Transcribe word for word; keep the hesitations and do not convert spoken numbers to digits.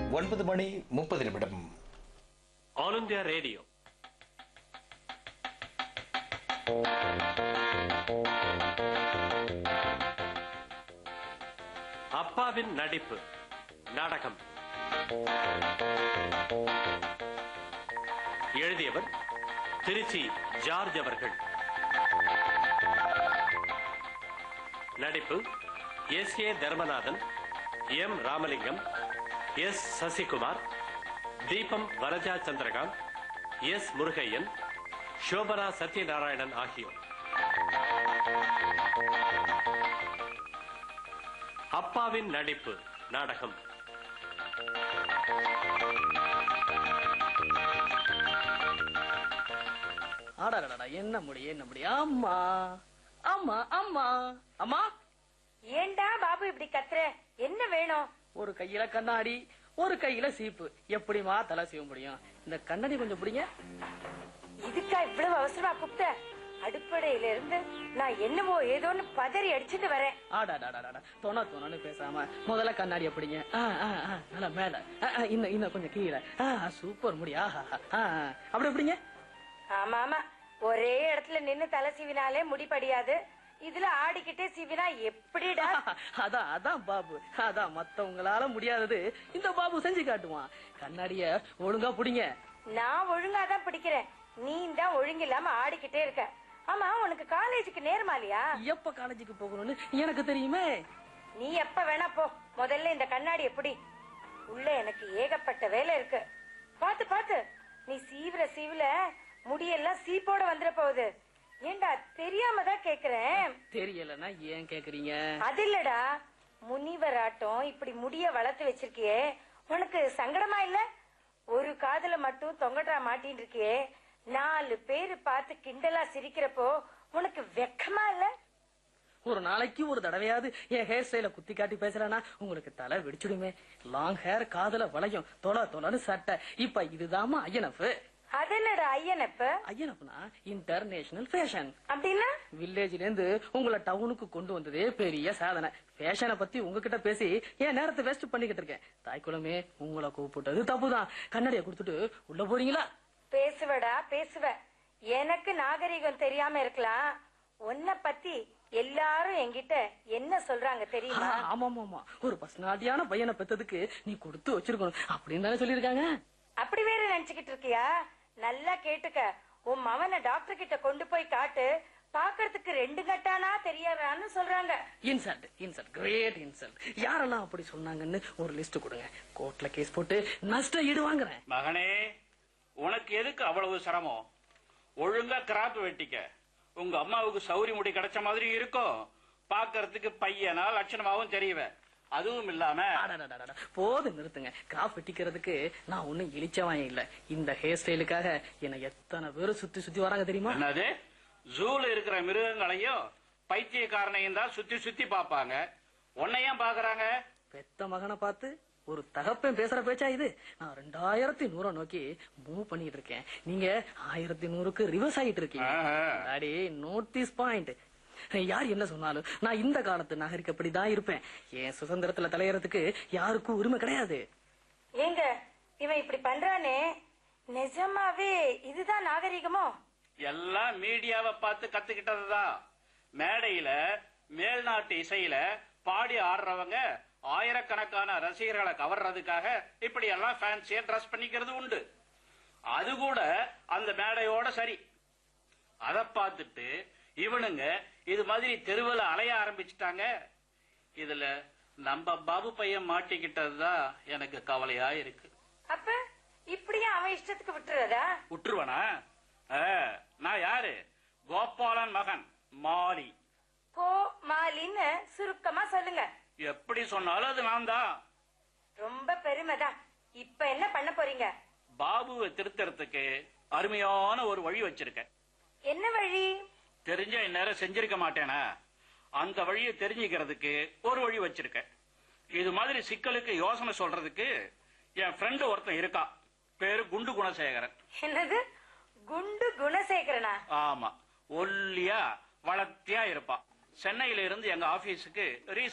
ஒன்பது மணி முப்பது நிமிடம். All India radio. அப்பாவின் நடிப்பு நாடகம். எழுதியவர் திருச்சி ஜார்ஜ் அவர்கள். நடிப்பு S A Dharmanathan, M Ramalingam, S Sasikumar, தீபம் வரஜா சந்திரகாந்த், எஸ் முருகையன், சோபனா சத்யநாராயணன் ஆகியோர். அப்பாவின் நடிப்பு நாடகம். ஆடாடா என்ன முடியும் என்ன முடியும். அம்மா அம்மா அம்மா அம்மா. ஏண்டா பாபு இப்படி கத்துற? என்ன வேணும்? ஒரு கையில கண்ணாடி, ஒரு கையில சீப்பு, எப்படிமா தலை செய்ய முடியும்? இந்த கண்ணாடி கொஞ்சம் பிடிங்க. இதுக்கா இவ்வளவு அவசரமா கூப்பிட்ட? அடிப்படையில இருந்து நான் என்னவோ ஏதோன்னு பதறி அடிச்சுட்டு வரேன். ஆடாடாடாடா தொண தொணன்னு பேசாம முதல்ல கண்ணாடி எப்படிங்க? நல்லா மேல, இன்னும் இன்னும் கொஞ்சம் கீழே. சூப்பர் முடியா. அப்படி எப்படிங்க? ஆமா ஆமா, ஒரே இடத்துல நின்னு தலை சீவினாலே முடிப்படியாது. இதுல ஆடிக்கிட்டே சீவினா எப்படிடா? அதான் அதான் பாபு, அதான் மத்தவங்களால முடியாதது இந்த பாபு செஞ்சு காட்டுவான். கண்ணாடிய ஒழுங்கா பிடிங்க. நான் ஒழுங்காதான் பிடிக்கிறேன், நீ தான் ஒழுங்கு இல்லாம ஆடிக்கிட்டே இருக்க. ஆமா, உனக்கு காலேஜுக்கு நேர்மாலியா? எப்ப காலேஜுக்கு போகணும்னு எனக்கு தெரியுமே. நீ எப்ப வேணா போ, முதல்ல இந்த கண்ணாடி எப்படி. உள்ள எனக்கு ஏகப்பட்ட வேலை இருக்கு. பாத்து பாத்து, நீ சீவிர சீவில முடியெல்லாம் சீப்போட வந்துட போகுது. ஏண்டா தெரியாம தான் கேக்குறேன். தெரியலன்னா ஏன் கேக்குறீங்க? அது இல்லடா, முனிவராட்டம் இப்படி முடிய வளர்த்து வச்சிருக்கியே, உனக்கு சங்கடமா இல்ல? ஒரு காதுல மட்டும் தொங்கட்டா மாட்டின்னு இருக்கியே, நாலு பேரு பார்த்து கிண்டலா சிரிக்கிறப்போ உனக்கு வெக்கமா இல்ல? ஒரு நாளைக்கு ஒரு தடவையாவது என் ஹேர் ஸ்டைல குத்தி காட்டி பேசுறேன்னா உங்களுக்கு தலை வெடிச்சுடுமே. லாங் ஹேர், காதுல வளையும், தொலை தொலைன்னு சட்டை. இப்ப இதுதாமா ஐயனப்பு. அது என்னடா ஐயனப்பு? ஐயனப்புனா இன்டர்நேஷனல் ஃபேஷன். அப்படின்னா வில்லேஜ்ல இருந்து உங்களை டவுனுக்கு கொண்டு வந்ததே பெரிய சாதனை. ஃபேஷனை பத்தி உங்ககிட்ட பேசி என் நேரத்தை வேஸ்ட் பண்ணிக்கிட்டு இருக்கேன். தாய்க்குளமே, உங்களை கூப்பிட்டது தப்புதான். கண்ணாடியை கொடுத்துட்டு உள்ள போறீங்களா? பேசுவடா பேசுவ. எனக்கு நாகரிகம் தெரியாம இருக்கலாம், உன்னை பத்தி எல்லாரும் என்கிட்ட என்ன சொல்றாங்க தெரியுமா? ஆமா ஆமா, ஒரு பர்சனாலிட்டியான பையனை பெத்ததுக்கு நீ கொடுத்து வச்சிருக்கணும் அப்படின்னு தானே சொல்லிருக்காங்க. அப்படி வேற நினைச்சுக்கிட்டு இருக்கியா? நல்லா கேட்டுக்க, உன் மவனை டாக்டர் கிட்ட கொண்டு போய் காட்டு, பாக்குறதுக்கு ரெண்டு கட்டானா தெரியாதான்னு சொல்றாங்க. Insult insult great insult. யாரெல்லாம் அப்படி சொன்னாங்கன்னு ஒரு லிஸ்ட் கொடுங்க. கோர்ட்ல கேஸ் போட்டு நஷ்ட ஈடு வாங்குறேன். மகனே, உனக்கு எதுக்கு அவ்வளவு சிரமம்? ஒழுங்கா கிராப் வெட்டிக்க. உங்க அம்மாவுக்கு சௌரி முடி கிடைச்ச மாதிரி இருக்கும். பாக்குறதுக்கு பையனா லட்சணமாவும் தெரியவ. அதுவும் இல்லாம போது நிறுத்துங்க. கிராப் வெட்டிக்கிறதுக்கு நான் ஒன்னும் இழிச்சவாயம் இல்ல. இந்த ஹேர் ஸ்டைலுக்காக என்ன எத்தனை பேரும் சுத்தி சுத்தி வராங்க தெரியுமா? என்னது, ஜூல இருக்கிற மிருகங்களையும் பைத்தியக்காரனையும் தான் சுத்தி சுத்தி பாப்பாங்க. உன்னையும் பாக்குறாங்க. பெத்த மகனை பார்த்து ஒரு தகப்பன் பேசுற பேச்சா இது? நான் ரெண்டாயிரத்தி நூற நோக்கி மூவ் பண்ணிட்டு இருக்கேன். நீங்க ஆயிரத்தி நூறுக்கு ரிவர்ஸ் ஆகிட்டு இருக்கீங்க. அடே நோட் திஸ் பாயிண்ட். யார் என்ன சொன்னாலும் நான் இந்த காலத்து நாகரிகப்படிதான் இருப்பேன். என் சுதந்திரத்துல தலையறதுக்கு யாருக்கும் உரிமை கிடையாது. ஏங்க இவன் இப்படி பண்றானே, நிஜமாவே இதுதான் நாகரிகமோ? எல்லாம் மீடியாவை பார்த்து கத்துக்கிட்டதுதான். மேடையில மேல்நாட்டு இசையில பாடி ஆடுறவங்க ஆயிரக்கணக்கான ரசிகர்களை கவர்றதுக்காக இப்படி எல்லாம் ஃபேன்சியா ட்ரெஸ் பண்ணிக்கிறது உண்டு. அது கூட அந்த மேடையோட சரி. அத பார்த்துட்டு இவனுங்க இது மாதிரி தெருவில் அலைய ஆரம்பிச்சுட்டாங்க. இதுல நம்ம பாபு பையன் மாட்டிக்கிட்டதுதான் எனக்கு கவலையா இருக்கு. அப்ப இப்படியே அவன் இஷ்டத்துக்கு விட்டுறதா? விட்டுருவனா? நான் யாரு? கோபாலன் மகன் மாலி. கோ மாலின்னு சுருக்கமா சொல்லுங்க. எப்படி சொன்னாலும் அது நான் தான். ரொம்ப பெருமைதான். இப்ப என்ன பண்ண போறீங்க? பாபுவை திருத்தறதுக்கு அருமையான ஒரு வழி வச்சிருக்கேன். என்ன வழி? தெரிஞ்ச இந்நேரம் செஞ்சிருக்க மாட்டேனா? அந்த வழியை தெரிஞ்சுக்கிறதுக்கு ஒரு வழி வச்சிருக்கேன். இது மாதிரி சிக்கலுக்கு யோசனை சொல்றதுக்கு என் ஃப்ரெண்டு ஒருத்தன் இருக்கா. பேரு குண்டு குணசேகரன். என்னது, குண்டு குணசேகரனா? ஆமா, ஒல்லியா வளர்த்தியா இருப்பா. சென்னையில இருந்து எங்க ஆபீஸுக்கு